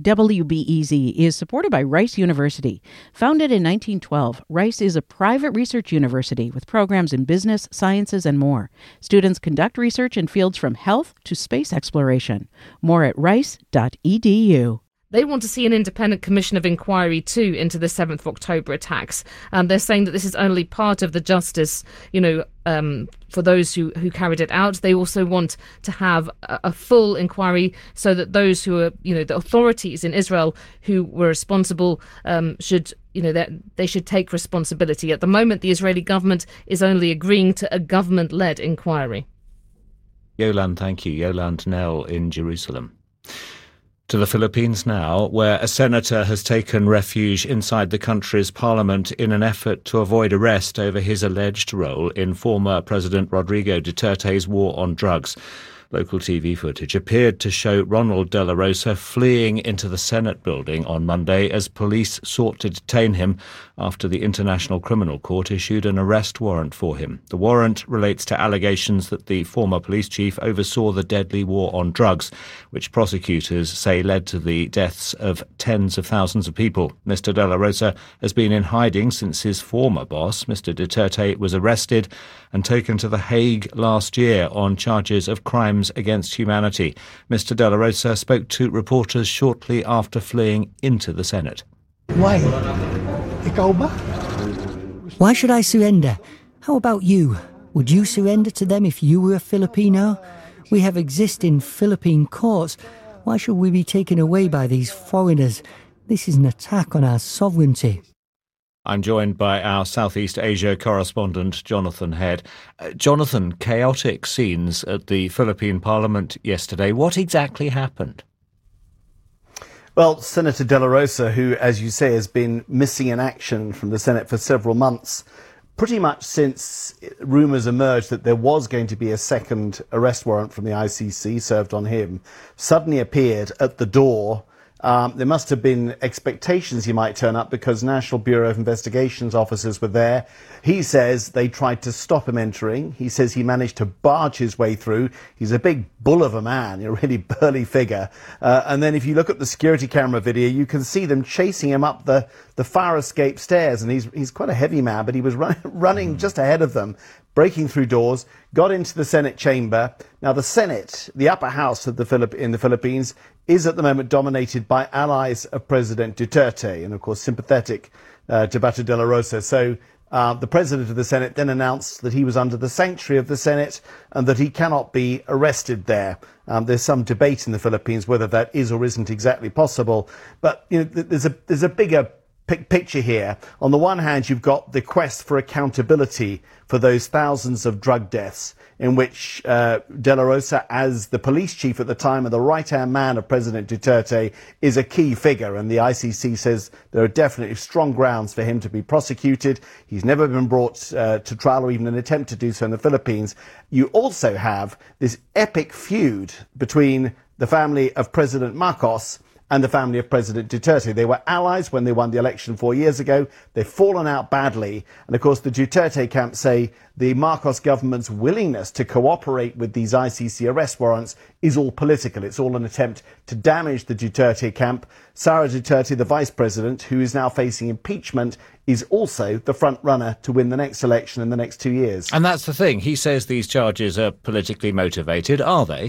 WBEZ is supported by Rice University. Founded in 1912, Rice is a private research university with programs in business, sciences, and more. Students conduct research in fields from health to space exploration. More at rice.edu. They want to see an independent commission of inquiry too into the 7th of October attacks. And they're saying that this is only part of the justice, for those who carried it out. They also want to have a full inquiry so that those who are, the authorities in Israel who were responsible should take responsibility. At the moment, the Israeli government is only agreeing to a government-led inquiry. Yolande, thank you. Yolande Knell in Jerusalem. To the Philippines now, where a senator has taken refuge inside the country's parliament in an effort to avoid arrest over his alleged role in former President Rodrigo Duterte's war on drugs. Local TV footage appeared to show Ronald De La Rosa fleeing into the Senate building on Monday as police sought to detain him after the International Criminal Court issued an arrest warrant for him. The warrant relates to allegations that the former police chief oversaw the deadly war on drugs, which prosecutors say led to the deaths of tens of thousands of people. Mr. De La Rosa has been in hiding since his former boss, Mr. Duterte, was arrested and taken to The Hague last year on charges of crimes against humanity. Mr. De La Rosa spoke to reporters shortly after fleeing into the Senate. Why? Why should I surrender? How about you? Would you surrender to them if you were a Filipino? We have existing Philippine courts. Why should we be taken away by these foreigners? This is an attack on our sovereignty. I'm joined by our Southeast Asia correspondent, Jonathan Head. Jonathan, chaotic scenes at the Philippine Parliament yesterday. What exactly happened? Well, Senator De La Rosa, who, as you say, has been missing in action from the Senate for several months, pretty much since rumours emerged that there was going to be a second arrest warrant from the ICC served on him, suddenly appeared at the door. There must have been expectations he might turn up because National Bureau of Investigations officers were there. He says they tried to stop him entering. He says he managed to barge his way through. He's a big bull of a man, a really burly figure. And then if you look at the security camera video, you can see them chasing him up the fire escape stairs. And he's quite a heavy man, but he was running just ahead of them, breaking through doors, got into the Senate chamber. Now, the Senate, the upper house of in the Philippines, is at the moment dominated by allies of President Duterte and, of course, sympathetic to Beto de la Rosa. So the president of the Senate then announced that he was under the sanctuary of the Senate and that he cannot be arrested there. There's some debate in the Philippines whether that is or isn't exactly possible. But there's a bigger picture here. On the one hand, you've got the quest for accountability for those thousands of drug deaths in which De La Rosa, as the police chief at the time and the right-hand man of President Duterte, is a key figure. And the ICC says there are definitely strong grounds for him to be prosecuted. He's never been brought to trial or even an attempt to do so in the Philippines. You also have this epic feud between the family of President Marcos and the family of President Duterte. They were allies when they won the election 4 years ago. They've fallen out badly. And of course, the Duterte camp say the Marcos government's willingness to cooperate with these ICC arrest warrants is all political. It's all an attempt to damage the Duterte camp. Sara Duterte, the vice president, who is now facing impeachment, is also the front runner to win the next election in the next 2 years. And that's the thing. He says these charges are politically motivated. Are they?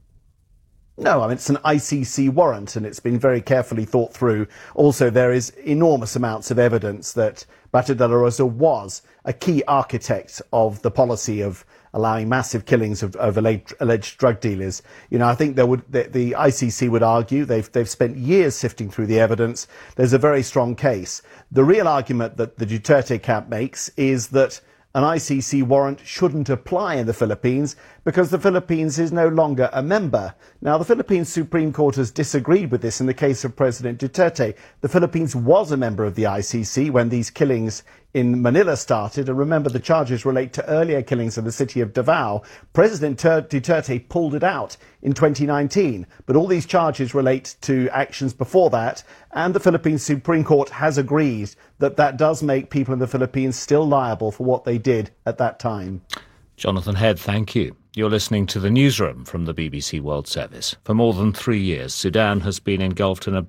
No, I mean, it's an ICC warrant and it's been very carefully thought through. Also, there is enormous amounts of evidence that Beto de la Rosa was a key architect of the policy of allowing massive killings of alleged drug dealers. I think the ICC would argue they've spent years sifting through the evidence. There's a very strong case. The real argument that the Duterte camp makes is that an ICC warrant shouldn't apply in the Philippines because the Philippines is no longer a member. Now, the Philippines Supreme Court has disagreed with this in the case of President Duterte. The Philippines was a member of the ICC when these killings in Manila started. And remember, the charges relate to earlier killings in the city of Davao. President Duterte pulled it out in 2019. But all these charges relate to actions before that. And the Philippines Supreme Court has agreed that that does make people in the Philippines still liable for what they did at that time. Jonathan Head, thank you. You're listening to the Newsroom from the BBC World Service. For more than 3 years, Sudan has been engulfed in a